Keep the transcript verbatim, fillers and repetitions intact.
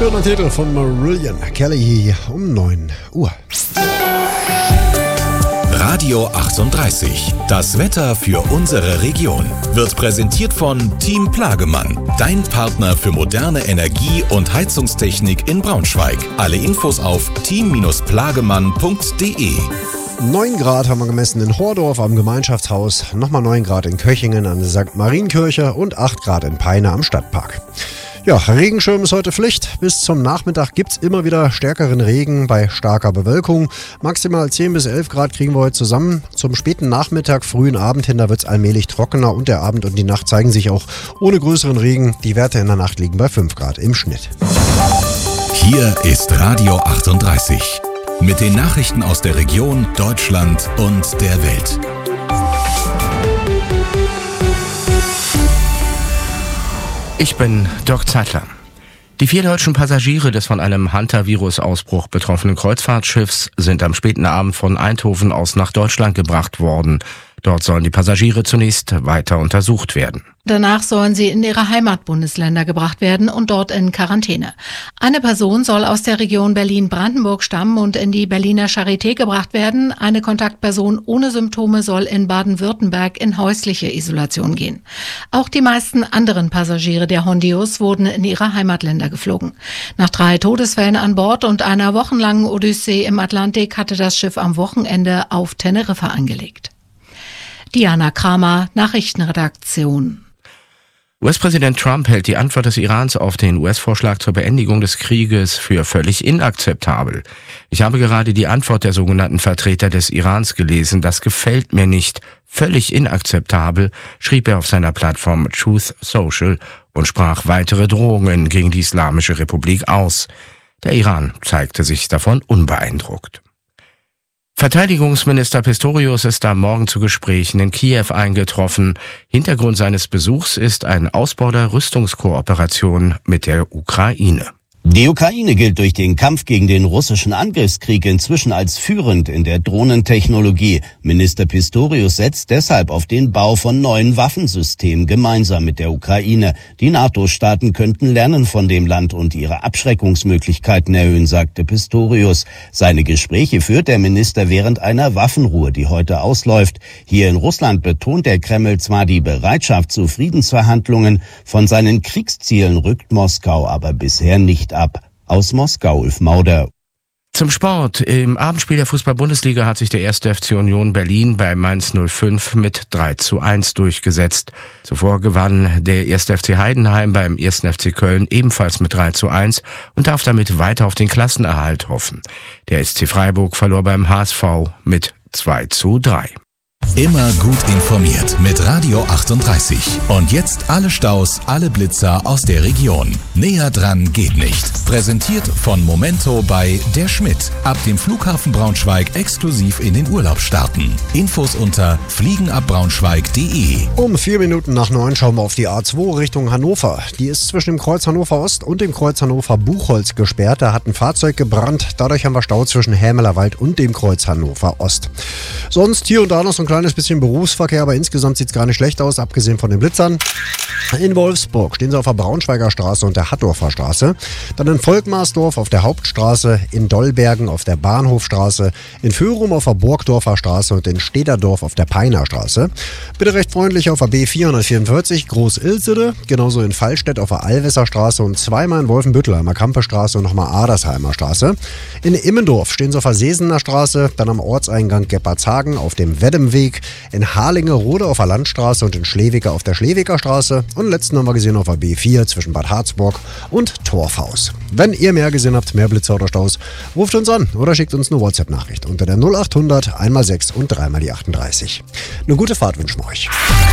Schöner Titel von Marillion Kelly um neun Uhr. Radio achtunddreißig. Das Wetter für unsere Region wird präsentiert von Team Plagemann. Dein Partner für moderne Energie- und Heizungstechnik in Braunschweig. Alle Infos auf team plagemann punkt de. neun Grad haben wir gemessen in Hordorf am Gemeinschaftshaus, nochmal neun Grad in Köchingen an der Sankt Marienkirche und acht Grad in Peine am Stadtpark. Ja, Regenschirm ist heute Pflicht. Bis zum Nachmittag gibt's immer wieder stärkeren Regen bei starker Bewölkung. Maximal zehn bis elf Grad kriegen wir heute zusammen. Zum späten Nachmittag, frühen Abend hin, da wird's allmählich trockener und der Abend und die Nacht zeigen sich auch ohne größeren Regen. Die Werte in der Nacht liegen bei fünf Grad im Schnitt. Hier ist Radio achtunddreißig. Mit den Nachrichten aus der Region, Deutschland und der Welt. Ich bin Dirk Zeitler. Die vier deutschen Passagiere des von einem Hantavirus-Ausbruch betroffenen Kreuzfahrtschiffs sind am späten Abend von Eindhoven aus nach Deutschland gebracht worden. Dort sollen die Passagiere zunächst weiter untersucht werden. Danach sollen sie in ihre Heimatbundesländer gebracht werden und dort in Quarantäne. Eine Person soll aus der Region Berlin-Brandenburg stammen und in die Berliner Charité gebracht werden. Eine Kontaktperson ohne Symptome soll in Baden-Württemberg in häusliche Isolation gehen. Auch die meisten anderen Passagiere der Hondius wurden in ihre Heimatländer geflogen. Nach drei Todesfällen an Bord und einer wochenlangen Odyssee im Atlantik hatte das Schiff am Wochenende auf Teneriffa angelegt. Diana Kramer, Nachrichtenredaktion. U S-Präsident Trump hält die Antwort des Irans auf den U S-Vorschlag zur Beendigung des Krieges für völlig inakzeptabel. Ich habe gerade die Antwort der sogenannten Vertreter des Irans gelesen. Das gefällt mir nicht. Völlig inakzeptabel, schrieb er auf seiner Plattform Truth Social und sprach weitere Drohungen gegen die Islamische Republik aus. Der Iran zeigte sich davon unbeeindruckt. Verteidigungsminister Pistorius ist am Morgen zu Gesprächen in Kiew eingetroffen. Hintergrund seines Besuchs ist ein Ausbau der Rüstungskooperation mit der Ukraine. Die Ukraine gilt durch den Kampf gegen den russischen Angriffskrieg inzwischen als führend in der Drohnentechnologie. Minister Pistorius setzt deshalb auf den Bau von neuen Waffensystemen gemeinsam mit der Ukraine. Die NATO-Staaten könnten lernen von dem Land und ihre Abschreckungsmöglichkeiten erhöhen, sagte Pistorius. Seine Gespräche führt der Minister während einer Waffenruhe, die heute ausläuft. Hier in Russland betont der Kreml zwar die Bereitschaft zu Friedensverhandlungen, von seinen Kriegszielen rückt Moskau aber bisher nicht ab. Aus Moskau, Ulf Mauder. Zum Sport. Im Abendspiel der Fußball-Bundesliga hat sich der erste F C Union Berlin bei Mainz null fünf mit drei zu eins durchgesetzt. Zuvor gewann der erste F C Heidenheim beim ersten F C Köln ebenfalls mit drei zu eins und darf damit weiter auf den Klassenerhalt hoffen. Der S C Freiburg verlor beim H S V mit zwei zu drei. Immer gut informiert mit Radio achtunddreißig. Und jetzt alle Staus, alle Blitzer aus der Region. Näher dran geht nicht. Präsentiert von Momento bei Der Schmidt. Ab dem Flughafen Braunschweig exklusiv in den Urlaub starten. Infos unter fliegenabbraunschweig punkt de. Um vier Minuten nach neun schauen wir auf die A zwei Richtung Hannover. Die ist zwischen dem Kreuz Hannover Ost und dem Kreuz Hannover Buchholz gesperrt. Da hat ein Fahrzeug gebrannt. Dadurch haben wir Stau zwischen Hämelerwald und dem Kreuz Hannover Ost. Sonst hier und da noch so ein kleines bisschen Berufsverkehr, aber insgesamt sieht es gar nicht schlecht aus, abgesehen von den Blitzern. In Wolfsburg stehen sie auf der Braunschweiger Straße und der Hattorfer Straße. Dann in Volkmarsdorf auf der Hauptstraße, in Dollbergen auf der Bahnhofstraße, in Föhrum auf der Burgdorfer Straße und in Stederdorf auf der Peiner Straße. Bitte recht freundlich auf der B vierhundertvierundvierzig Groß-Ilsede, genauso in Fallstedt auf der Allwässer Straße und zweimal in Wolfenbüttel, Kampestraße und nochmal Adersheimer Straße. In Immendorf stehen sie auf der Sesener Straße, dann am Ortseingang Geppartshagen auf dem Weddemweg, in Harlingerode auf der Landstraße und in Schlewicke auf der Schlewicker Straße und letzten haben wir gesehen auf der B vier zwischen Bad Harzburg und Torfhaus. Wenn ihr mehr gesehen habt, mehr Blitzer oder Staus, ruft uns an oder schickt uns eine WhatsApp-Nachricht unter der null achthundert einmal sechs und dreimal die achtunddreißig. Eine gute Fahrt wünschen wir euch.